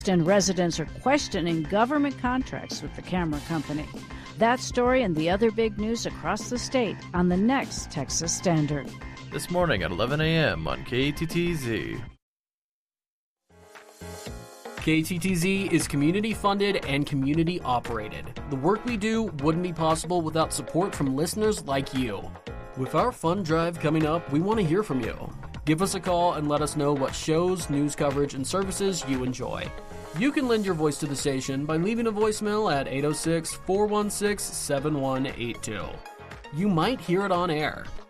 And residents are questioning government contracts with the camera company. That story and the other big news across the state on the next Texas Standard. This morning at 11 a.m. on KTTZ. KTTZ is community-funded and community-operated. The work we do wouldn't be possible without support from listeners like you. With our fund drive coming up, we want to hear from you. Give us a call and let us know what shows, news coverage, and services you enjoy. You can lend your voice to the station by leaving a voicemail at 806-416-7182. You might hear it on air.